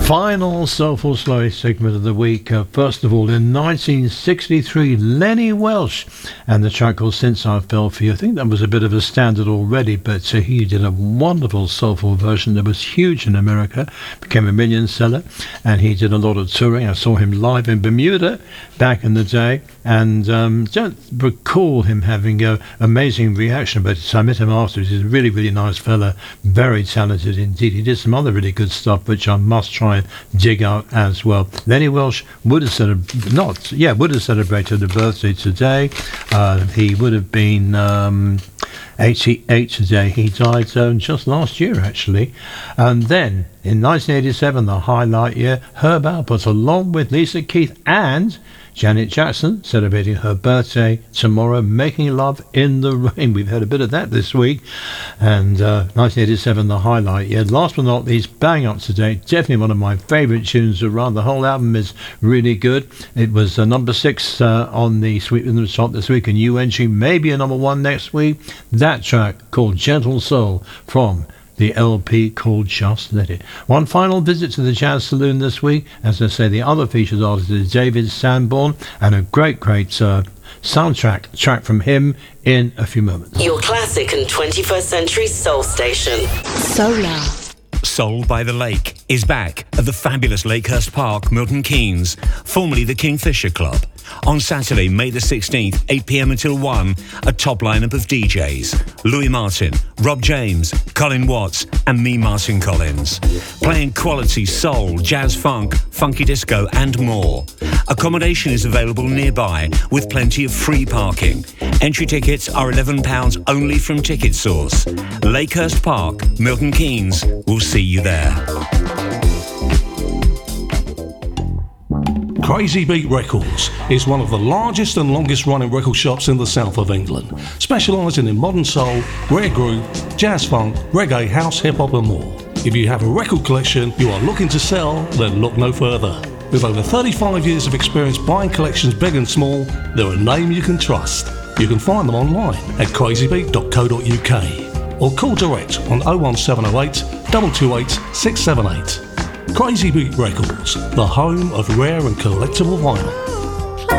Final Soulful Slow segment of the week. First of all, in 1963, Lenny Welsh and the track called Since I Fell For You. I think that was a bit of a standard already, but he did a wonderful soulful version that was huge in America, became a million seller, and he did a lot of touring. I saw him live in Bermuda back in the day, and don't recall him having an amazing reaction, but I met him afterwards. He's a really, really nice fella, very talented indeed. He did some other really good stuff, which I must try and dig out as well. Lenny Welsh would have celebrated a birthday today. He would have been 88 today. He died just last year, actually. And then in 1987, the highlight year, Herb Alpert, along with Lisa Keith and Janet Jackson, celebrating her birthday tomorrow, Making Love in the Rain. We've heard a bit of that this week. And 1987, the highlight year. Last but not least, bang up to date. Definitely one of my favourite tunes around. The whole album is really good. It was number 6 on the Sweep in the Top this week, and new entry, maybe a number 1 next week. That track called Gentle Soul from the LP called Just Let It. One final visit to the Jazz Saloon this week. As I say, the other featured artist is David Sanborn, and a great soundtrack track from him in a few moments. Your classic and 21st century soul station. Solar. Soul by the Lake is back at the fabulous Lakehurst Park, Milton Keynes, formerly the Kingfisher Club. On Saturday, May the 16th, 8 p.m. until 1, a top lineup of DJs. Louis Martin, Rob James, Colin Watts, and me, Martin Collins. Playing quality soul, jazz funk, funky disco, and more. Accommodation is available nearby with plenty of free parking. Entry tickets are £11 only from Ticket Source. Lakehurst Park, Milton Keynes. We'll see you there. Crazy Beat Records is one of the largest and longest running record shops in the south of England, specialising in modern soul, rare groove, jazz funk, reggae, house, hip hop and more. If you have a record collection you are looking to sell, then look no further. With over 35 years of experience buying collections big and small, they're a name you can trust. You can find them online at crazybeat.co.uk or call direct on 01708 228 678. Crazy Beat Records, the home of rare and collectible vinyl.